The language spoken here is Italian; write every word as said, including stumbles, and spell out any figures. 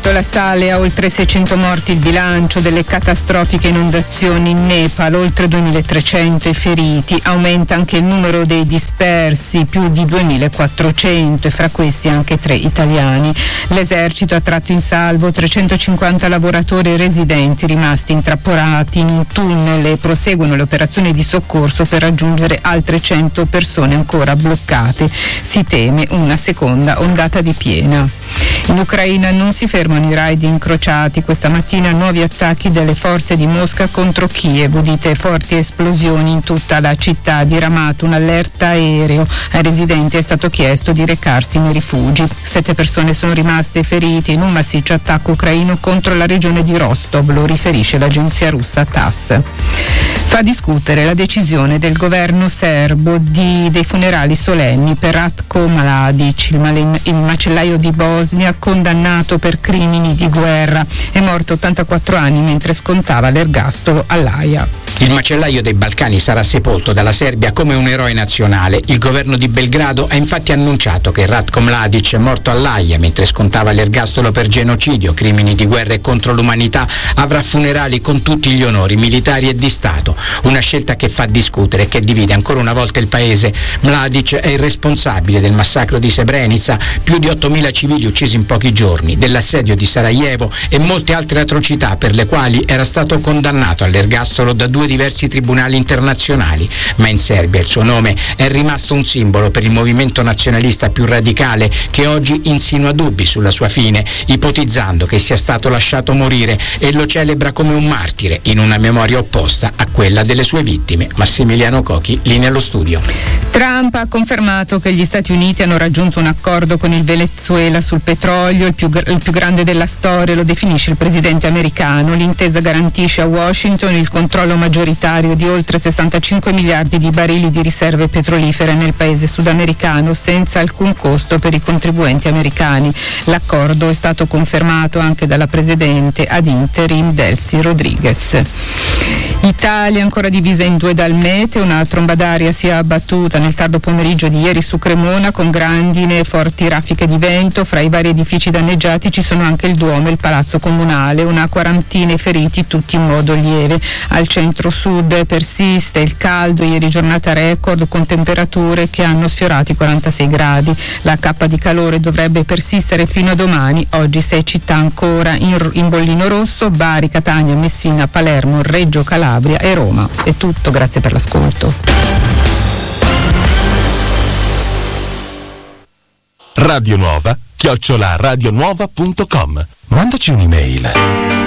L'Egitto, la sale a oltre seicento morti il bilancio delle catastrofiche inondazioni in Nepal, oltre duemilatrecento i feriti, aumenta anche il numero dei dispersi, più di duemilaquattrocento e fra questi anche tre italiani. L'esercito ha tratto in salvo trecentocinquanta lavoratori e residenti rimasti intrappolati in un tunnel e proseguono le operazioni di soccorso per raggiungere altre cento persone ancora bloccate. Si teme una seconda ondata di piena. In Ucraina non si fermano i raid incrociati. Questa mattina nuovi attacchi delle forze di Mosca contro Kiev, udite forti esplosioni in tutta la città. Diramato un allerta aereo, ai residenti è stato chiesto di recarsi nei rifugi. Sette persone sono rimaste ferite in un massiccio attacco ucraino contro la regione di Rostov, lo riferisce l'agenzia russa TASS. Fa discutere la decisione del governo serbo di, dei funerali solenni per Ratko Mladic, il, male, il macellaio di Bosnia condannato per crimini di guerra. È morto a ottantaquattro anni mentre scontava l'ergastolo all'Aia. Il macellaio dei Balcani sarà sepolto dalla Serbia come un eroe nazionale. Il governo di Belgrado ha infatti annunciato che Ratko Mladic, morto all'Aia mentre scontava l'ergastolo per genocidio, crimini di guerra e contro l'umanità, avrà funerali con tutti gli onori militari e di Stato. Una scelta che fa discutere e che divide ancora una volta il paese. Mladic è il responsabile del massacro di Srebrenica, più di ottomila civili uccisi in pochi giorni, dell'assedio di Sarajevo e molte altre atrocità per le quali era stato condannato all'ergastolo da due diversi tribunali internazionali. Ma in Serbia il suo nome è rimasto un simbolo per il movimento nazionalista più radicale, che oggi insinua dubbi sulla sua fine, ipotizzando che sia stato lasciato morire, e lo celebra come un martire in una memoria opposta a quella delle sue vittime. Massimiliano Cochi, linea allo studio. Trump ha confermato che gli Stati Uniti hanno raggiunto un accordo con il Venezuela sul petrolio, il più, il più grande della storia, lo definisce il presidente americano. L'intesa garantisce a Washington il controllo maggioritario di oltre sessantacinque miliardi di barili di riserve petrolifere nel paese sudamericano, senza alcun costo per i contribuenti americani. L'accordo è stato confermato anche dalla presidente ad interim Delcy Rodriguez. Italia ancora divisa in due dal meteo. Una tromba d'aria si è abbattuta nel tardo pomeriggio di ieri su Cremona con grandine e forti raffiche di vento. Fra i vari edifici danneggiati ci sono anche il Duomo e il Palazzo Comunale. Una quarantina di feriti, tutti in modo lieve. Al centro-sud persiste il caldo, ieri giornata record con temperature che hanno sfiorato i quarantasei gradi. La cappa di calore dovrebbe persistere fino a domani. Oggi sei città ancora in, in bollino rosso: Bari, Catania, Messina, Palermo, Reggio Calabria e Roma. È tutto, grazie per l'ascolto. Radio Nuova chiocciola radionuova punto com. Mandaci un'email.